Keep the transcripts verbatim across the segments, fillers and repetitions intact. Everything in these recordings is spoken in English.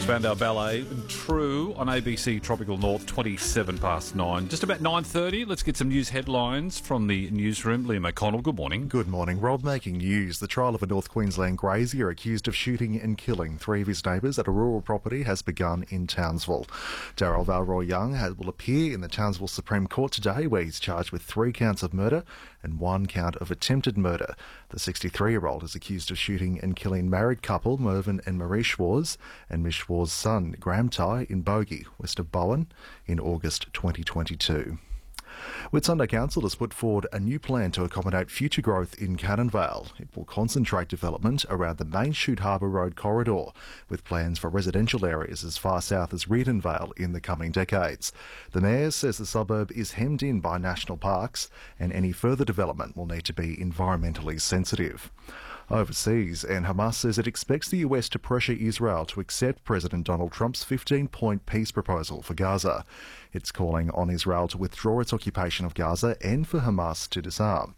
Spandau Ballet and True on A B C Tropical North, twenty-seven past nine. Just about nine thirty, let's get some news headlines from the newsroom. Liam O'Connell, good morning. Good morning, Rob. Making news. The trial of a North Queensland grazier accused of shooting and killing three of his neighbours at a rural property has begun in Townsville. Daryl Valroy Young has, will appear in the Townsville Supreme Court today, where he's charged with three counts of murder and one count of attempted murder. The sixty-three-year-old is accused of shooting and killing married couple Mervyn and Marie Schwarz and Miss Schwarz's son, Graham Ty, in Bogey, west of Bowen, in August twenty twenty-two. Whitsunday Council has put forward a new plan to accommodate future growth in Cannon Vale. It will concentrate development around the main Shute Harbour Road corridor, with plans for residential areas as far south as Reardon Vale in the coming decades. The Mayor says the suburb is hemmed in by national parks, and any further development will need to be environmentally sensitive. Overseas, and Hamas says it expects the U S to pressure Israel to accept President Donald Trump's fifteen-point peace proposal for Gaza. It's calling on Israel to withdraw its occupation of Gaza and for Hamas to disarm.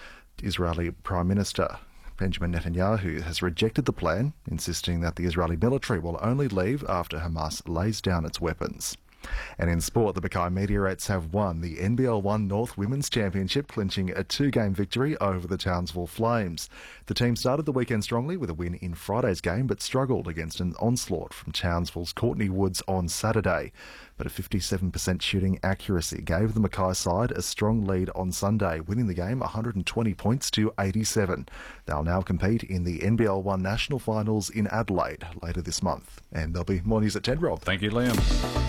Israeli Prime Minister Benjamin Netanyahu has rejected the plan, insisting that the Israeli military will only leave after Hamas lays down its weapons. And in sport, the Mackay Meteorites have won the N B L one North Women's Championship, clinching a two-game victory over the Townsville Flames. The team started the weekend strongly with a win in Friday's game, but struggled against an onslaught from Townsville's Courtney Woods on Saturday. But a fifty-seven percent shooting accuracy gave the Mackay side a strong lead on Sunday, winning the game one hundred twenty points to eighty-seven. They'll now compete in the N B L one National Finals in Adelaide later this month. And there'll be more news at ten, Rob. Thank you, Liam.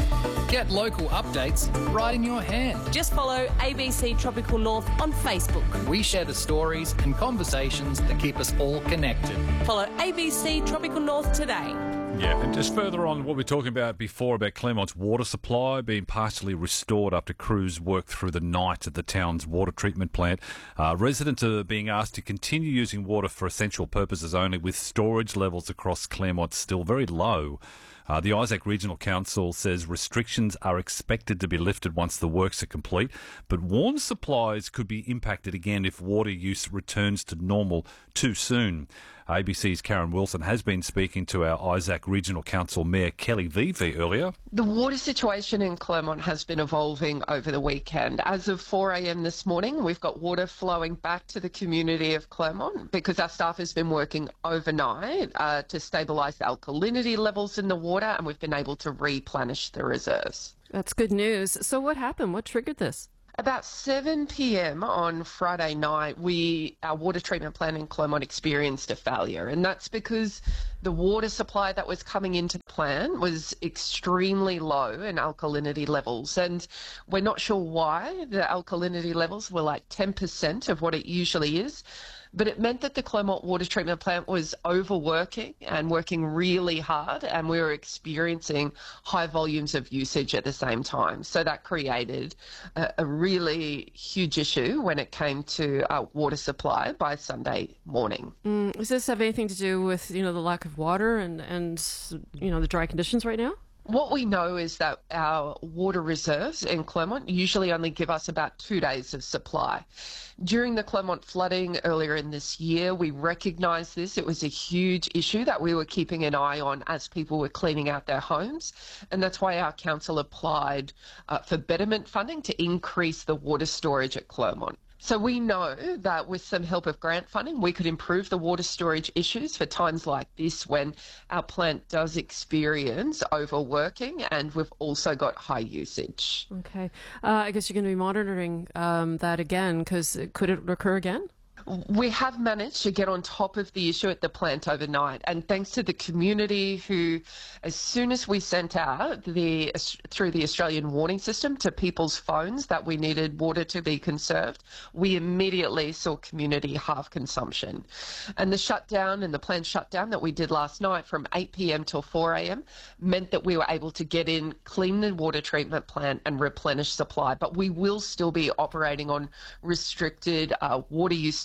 Get local updates right in your hand. Just follow A B C Tropical North on Facebook. We share the stories and conversations that keep us all connected. Follow A B C Tropical North today. Yeah, and just further on what we were talking about before about Clermont's water supply being partially restored after crews worked through the night at the town's water treatment plant. Uh, residents are being asked to continue using water for essential purposes only, with storage levels across Clermont still very low. Uh, the Isaac Regional Council says restrictions are expected to be lifted once the works are complete, but warns supplies could be impacted again if water use returns to normal too soon. A B C's Karen Wilson has been speaking to our Isaac Regional Council Mayor Kelly Vivi earlier. The water situation in Clermont has been evolving over the weekend. As of four a.m. this morning, we've got water flowing back to the community of Clermont because our staff has been working overnight uh, to stabilise the alkalinity levels in the water, and we've been able to replenish the reserves. That's good news. So what happened? What triggered this? About seven p.m. on Friday night, we our water treatment plant in Clermont experienced a failure, and that's because the water supply that was coming into the plant was extremely low in alkalinity levels, and we're not sure why. The alkalinity levels were like ten percent of what it usually is, but it meant that the Clermont water treatment plant was overworking and working really hard, and we were experiencing high volumes of usage at the same time. So that created a, a really huge issue when it came to our water supply by Sunday morning. Mm, does this have anything to do with, you know, the lack of water and, and you know, the dry conditions right now? What we know is that our water reserves in Clermont usually only give us about two days of supply. During the Clermont flooding earlier in this year, we recognised this. It was a huge issue that we were keeping an eye on as people were cleaning out their homes, and that's why our council applied uh, for betterment funding to increase the water storage at Clermont. So we know that with some help of grant funding, we could improve the water storage issues for times like this when our plant does experience overworking and we've also got high usage. Okay. Uh, I guess you're going to be monitoring um, that again, because could it recur again? We have managed to get on top of the issue at the plant overnight, and thanks to the community who, as soon as we sent out the through the Australian warning system to people's phones that we needed water to be conserved, we immediately saw community half consumption. And the shutdown and the plant shutdown that we did last night from eight p.m. till four a.m. meant that we were able to get in, clean the water treatment plant and replenish supply. But we will still be operating on restricted uh, water use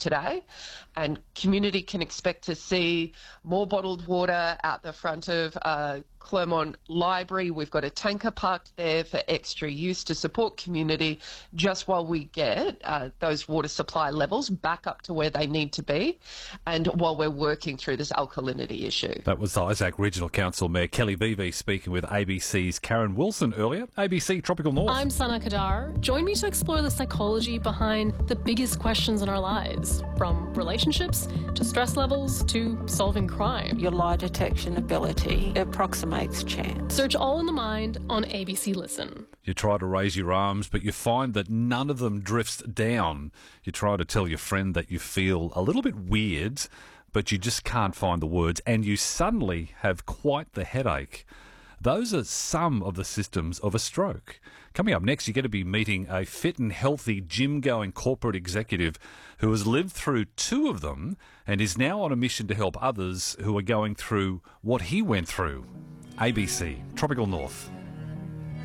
today. And community can expect to see more bottled water out the front of uh, Clermont Library. We've got a tanker parked there for extra use to support community just while we get uh, those water supply levels back up to where they need to be and while we're working through this alkalinity issue. That was Isaac Regional Council Mayor Kelly Beebe speaking with A B C's Karen Wilson earlier. A B C Tropical North. I'm Sana Kadar. Join me to explore the psychology behind the biggest questions in our lives, from relationships to stress levels to solving crime. Your lie detection ability approximates chance. Search All in the Mind on A B C Listen. You try to raise your arms, but you find that none of them drifts down. You try to tell your friend that you feel a little bit weird, but you just can't find the words, and you suddenly have quite the headache. Those are some of the symptoms of a stroke. Coming up next, you're going to be meeting a fit and healthy gym-going corporate executive who has lived through two of them and is now on a mission to help others who are going through what he went through. A B C, Tropical North.